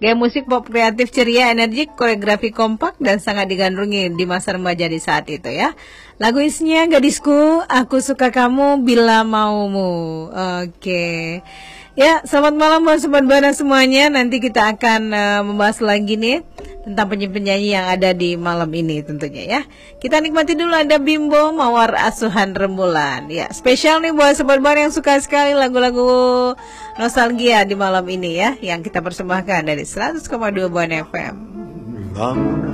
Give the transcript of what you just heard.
Gaya musik pop kreatif ceria, energik, koreografi kompak dan sangat digandrungi di masa remaja di saat itu ya. Lagu isinya Gadisku, Aku Suka Kamu, Bila Maumu. Oke. Ya, selamat malam buat Sobat Bana semuanya. Nanti kita akan membahas lagi nih tentang penyanyi-penyanyi yang ada di malam ini tentunya ya. Kita nikmati dulu ada Bimbo Mawar Asuhan Rembulan. Ya, spesial nih buat Sobat Bana yang suka sekali lagu-lagu nostalgia di malam ini ya, yang kita persembahkan dari 100,2 Bana FM.